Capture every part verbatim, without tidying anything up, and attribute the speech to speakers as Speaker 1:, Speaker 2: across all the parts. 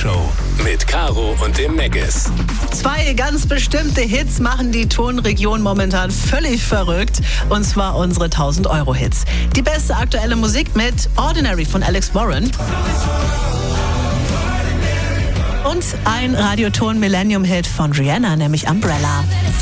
Speaker 1: Show mit Caro und dem Megas.
Speaker 2: Zwei ganz bestimmte Hits machen die Tonregion momentan völlig verrückt. Und zwar unsere tausend Euro Hits. Die beste aktuelle Musik mit Ordinary von Alex Warren. Und ein Radioton Millennium Hit von Rihanna, nämlich Umbrella.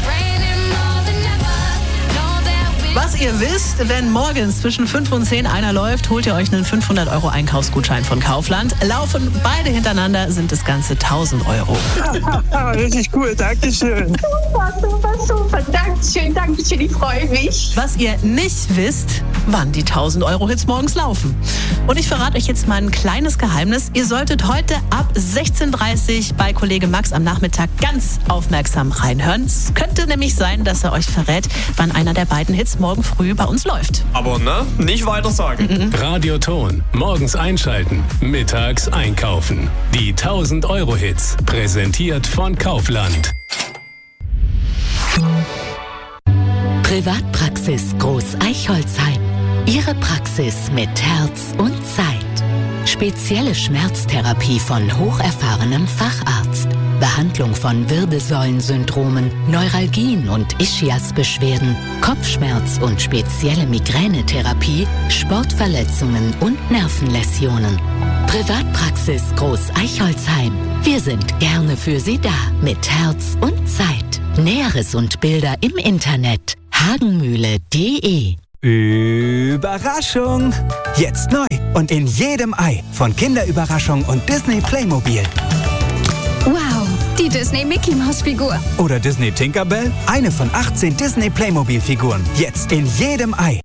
Speaker 2: Was ihr wisst, wenn morgens zwischen fünf und zehn einer läuft, holt ihr euch einen fünfhundert Euro Einkaufsgutschein von Kaufland. Laufen beide hintereinander, sind das Ganze tausend Euro.
Speaker 3: Richtig cool, Dankeschön.
Speaker 4: Super, super, super. Dankeschön, Dankeschön, ich freue mich.
Speaker 2: Was ihr nicht wisst, wann die tausend Euro Hits morgens laufen. Und ich verrate euch jetzt mal ein kleines Geheimnis. Ihr solltet heute ab sechzehn Uhr dreißig bei Kollege Max am Nachmittag ganz aufmerksam reinhören. Es könnte nämlich sein, dass er euch verrät, wann einer der beiden Hits morgen früh bei uns läuft.
Speaker 5: Aber ne, nicht weiter sagen.
Speaker 2: Mhm.
Speaker 1: Radioton. Morgens einschalten, mittags einkaufen. Die tausend Euro Hits. Präsentiert von Kaufland.
Speaker 6: Privatpraxis Groß Eichholzheim. Ihre Praxis mit Herz und Zeit. Spezielle Schmerztherapie von hocherfahrenem Facharzt. Behandlung von Wirbelsäulensyndromen, Neuralgien und Ischiasbeschwerden, Kopfschmerz und spezielle Migränetherapie, Sportverletzungen und Nervenläsionen. Privatpraxis Groß Eichholzheim. Wir sind gerne für Sie da mit Herz und Zeit. Näheres und Bilder im Internet hagenmühle punkt de.
Speaker 7: Überraschung! Jetzt neu und in jedem Ei von Kinderüberraschung und Disney Playmobil.
Speaker 8: Wow, die Disney Mickey Maus Figur.
Speaker 7: Oder Disney Tinkerbell, eine von achtzehn Disney Playmobil Figuren. Jetzt in jedem Ei.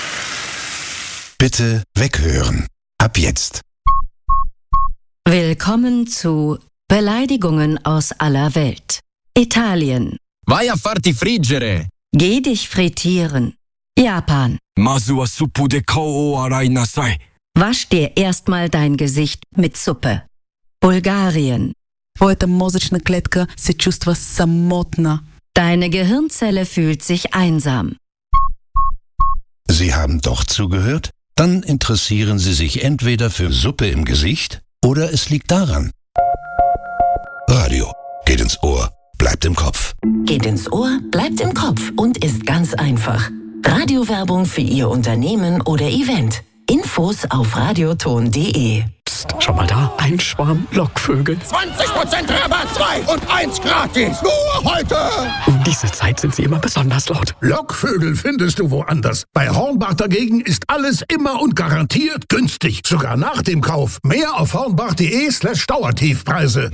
Speaker 9: Bitte weghören. Ab jetzt.
Speaker 6: Willkommen zu Beleidigungen aus aller Welt. Italien.
Speaker 5: Vai a farti friggere.
Speaker 6: Geh dich frittieren. Japan.
Speaker 10: Masu wa suppu de kao o arai nasai.
Speaker 6: Wasch dir erstmal dein Gesicht mit Suppe. Bulgarien.
Speaker 11: Твоята мозъчна клетка се чувства самотна.
Speaker 6: Deine Gehirnzelle fühlt sich einsam.
Speaker 9: Sie haben doch zugehört? Dann interessieren Sie sich entweder für Suppe im Gesicht oder es liegt daran. Radio geht ins Ohr, bleibt im Kopf.
Speaker 6: Geht ins Ohr, bleibt im Kopf und ist ganz einfach. Radiowerbung für Ihr Unternehmen oder Event. Infos auf radioton punkt de.
Speaker 10: Psst, schau mal da, ein Schwarm Lockvögel.
Speaker 12: zwanzig Prozent Rabatt, zwei und eins gratis. Nur heute.
Speaker 10: Um diese Zeit sind sie immer besonders laut.
Speaker 12: Lockvögel findest du woanders. Bei Hornbach dagegen ist alles immer und garantiert günstig. Sogar nach dem Kauf. Mehr auf hornbach punkt de slash Dauertiefpreise.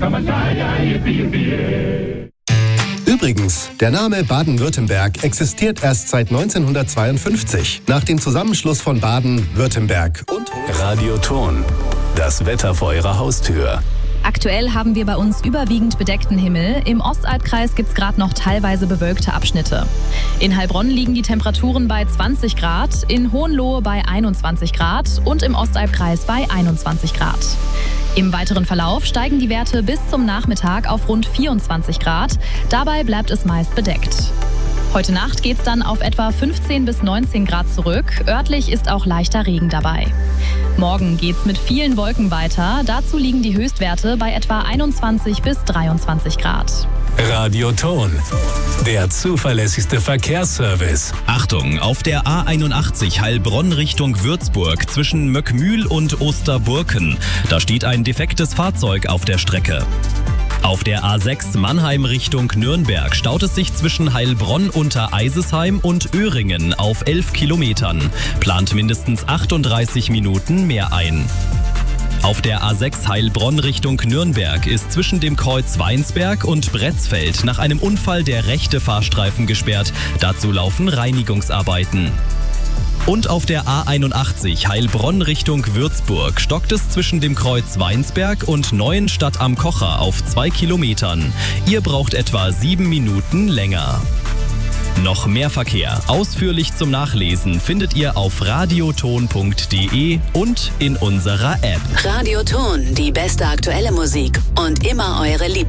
Speaker 13: Übrigens, der Name Baden-Württemberg existiert erst seit neunzehnhundertzweiundfünfzig, nach dem Zusammenschluss von Baden, Württemberg und
Speaker 1: Radioton. Das Wetter vor Ihrer Haustür.
Speaker 14: Aktuell haben wir bei uns überwiegend bedeckten Himmel. Im Ostalbkreis gibt es gerade noch teilweise bewölkte Abschnitte. In Heilbronn liegen die Temperaturen bei zwanzig Grad, in Hohenlohe bei einundzwanzig Grad und im Ostalbkreis bei einundzwanzig Grad. Im weiteren Verlauf steigen die Werte bis zum Nachmittag auf rund vierundzwanzig Grad. Dabei bleibt es meist bedeckt. Heute Nacht geht es dann auf etwa fünfzehn bis neunzehn Grad zurück. Örtlich ist auch leichter Regen dabei. Morgen geht es mit vielen Wolken weiter. Dazu liegen die Höchstwerte bei etwa einundzwanzig bis dreiundzwanzig Grad.
Speaker 1: Radioton. Der zuverlässigste Verkehrsservice.
Speaker 15: Achtung, auf der A einundachtzig Heilbronn Richtung Würzburg zwischen Möckmühl und Osterburken. Da steht ein defektes Fahrzeug auf der Strecke. Auf der A sechs Mannheim Richtung Nürnberg staut es sich zwischen Heilbronn unter Eisesheim und Öhringen auf elf Kilometern. Plant mindestens achtunddreißig Minuten mehr ein. Auf der A sechs Heilbronn Richtung Nürnberg ist zwischen dem Kreuz Weinsberg und Bretzfeld nach einem Unfall der rechte Fahrstreifen gesperrt. Dazu laufen Reinigungsarbeiten. Und auf der A einundachtzig Heilbronn Richtung Würzburg stockt es zwischen dem Kreuz Weinsberg und Neuenstadt am Kocher auf zwei Kilometern. Ihr braucht etwa sieben Minuten länger. Noch mehr Verkehr, ausführlich zum Nachlesen, findet ihr auf radioton punkt de und in unserer App.
Speaker 6: Radioton, die beste aktuelle Musik und immer eure Lieblings